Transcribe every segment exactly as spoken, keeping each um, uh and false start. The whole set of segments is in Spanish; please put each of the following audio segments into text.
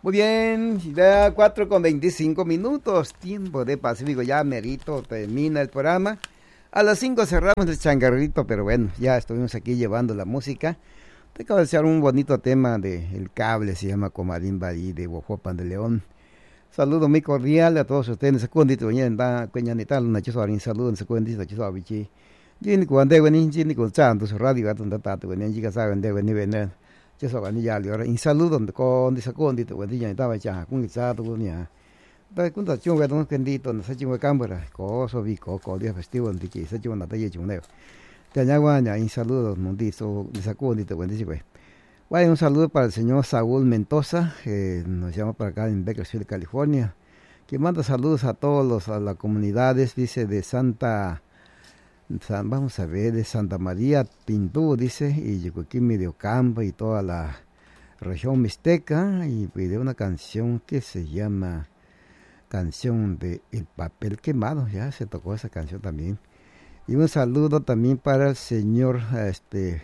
Muy bien, ya cuatro con veinticinco minutos, tiempo de Pacífico, ya merito termina el programa. A las cinco cerramos el changarrito, pero bueno, ya estuvimos aquí llevando la música. Te acabo de hacer un bonito tema de El Cable, se llama Comarimba y de Guajuapan de León. Saludo muy cordial a todos ustedes. Secundito, mañana cuñanita, una chisoarin, saludo en secundito, chisoabichi. Jini cuando vení, jini con chanto, su radio, gato, tato, vení, chica saben de venir, venir. Chisoarin ya le in saludo con de secundito, cuando ya estaba ya, con el chato, con ya. Pero cuando chunga, no kendito, no se chunga cámara, coso, vico, día festivo, en dichi, se chunga nata y chuneo. Te añaguaña, in saludo, mundizo, de secundito, cuando dice, pues. Bueno, un saludo para el señor Saúl Mendoza, que nos llama para acá en Bakersfield, California, que manda saludos a todos los, a las comunidades, dice, de Santa, San, vamos a ver, de Santa María Pintú, dice, y Yucuquimi de Ocampo y toda la región mixteca, y pide una canción que se llama Canción de El Papel Quemado, ya se tocó esa canción también. Y un saludo también para el señor, este...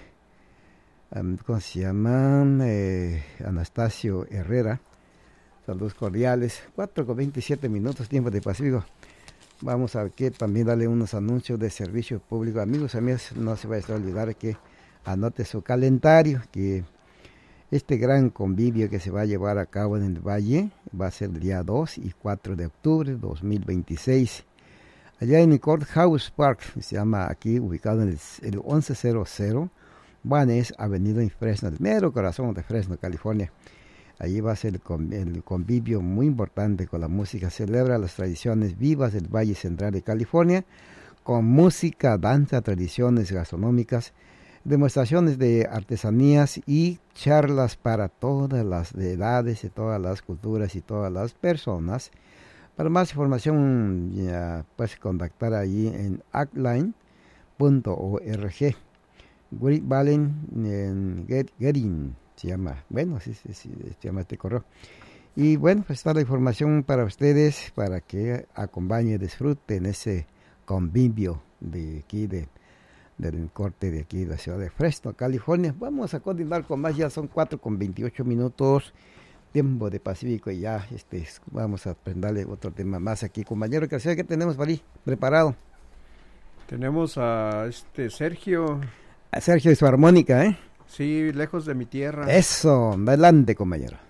Um, ¿cómo se llaman? Eh, Anastasio Herrera. Saludos cordiales. cuatro con veintisiete minutos, tiempo de Pacífico. Vamos a que también darle unos anuncios de servicio público. Amigos, amigas, no se vaya a olvidar que anote su calendario, que este gran convivio que se va a llevar a cabo en el Valle va a ser el día dos y cuatro de octubre de dos mil veintiséis. Allá en el Courthouse Park, se llama aquí, ubicado en el, el once cero cero. Juanes, Avenida en Fresno, el mero corazón de Fresno, California. Allí va a ser el, el convivio muy importante con la música. Celebra las tradiciones vivas del Valle Central de California, con música, danza, tradiciones gastronómicas, demostraciones de artesanías y charlas para todas las edades, de todas las culturas y todas las personas. Para más información, ya puedes contactar allí en actline punto org. Great Valen en Get, Getting se llama, bueno, así se, se, se llama este correo. Y bueno, pues está la información para ustedes, para que acompañen, disfruten ese convivio de aquí, de, del corte de aquí de la ciudad de Fresno, California. Vamos a continuar con más, ya son cuatro con veintiocho minutos, tiempo de Pacífico, y ya este, vamos a aprenderle otro tema más aquí. Compañero, ¿qué tenemos para ahí preparado? Tenemos a este Sergio... Sergio y su armónica, ¿eh? Sí, lejos de mi tierra. Eso, adelante, compañero.